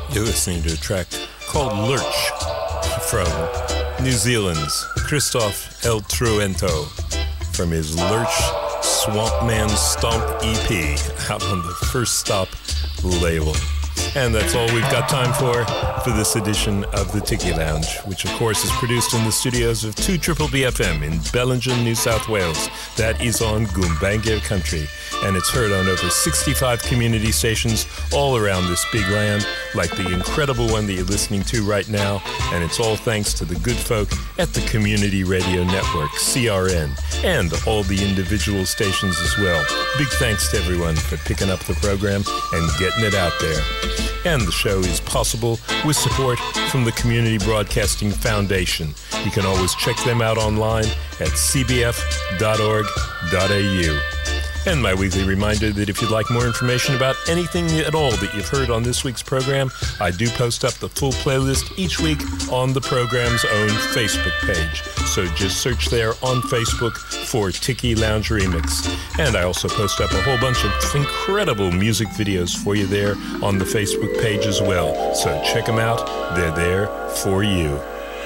You're listening to a track called Lurch from New Zealand's Christoph El Truento from his Lurch Swampman Stomp EP out on the First Stop label. And that's all we've got time for this edition of the Tiki Lounge, which of course is produced in the studios of 2BBFM in Bellingen, New South Wales. That is on Gumbaynggirr country, and it's heard on over 65 community stations all around this big land, like the incredible one that you're listening to right now, and it's all thanks to the good folk at the Community Radio Network, CRN, and all the individual stations as well. Big thanks to everyone for picking up the program and getting it out there. And the show is possible with support from the Community Broadcasting Foundation. You can always check them out online at cbf.org.au. And my weekly reminder that if you'd like more information about anything at all that you've heard on this week's program, I do post up the full playlist each week on the program's own Facebook page. So just search there on Facebook for Tiki Lounge Remix. And I also post up a whole bunch of incredible music videos for you there on the Facebook page as well. So check them out. They're there for you.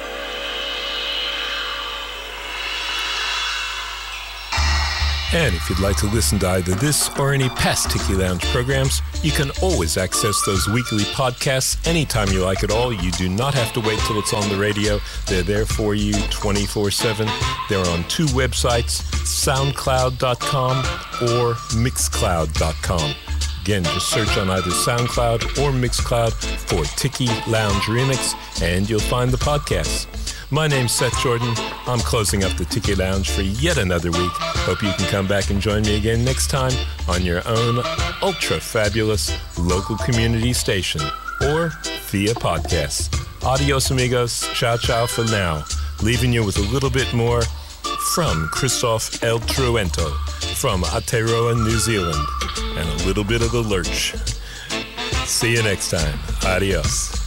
And if you'd like to listen to either this or any past Tiki Lounge programs, you can always access those weekly podcasts anytime you like at all. You do not have to wait till it's on the radio. They're there for you 24/7. They're on two websites, soundcloud.com or mixcloud.com. Again, just search on either SoundCloud or Mixcloud for Tiki Lounge Remix, and you'll find the podcasts. My name's Seth Jordan. I'm closing up the Tiki Lounge for yet another week. Hope you can come back and join me again next time on your own ultra-fabulous local community station or via podcast. Adios, amigos. Ciao, ciao for now. Leaving you with a little bit more from Christoph El Truento from Aotearoa, New Zealand, and a little bit of the Lurch. See you next time. Adios.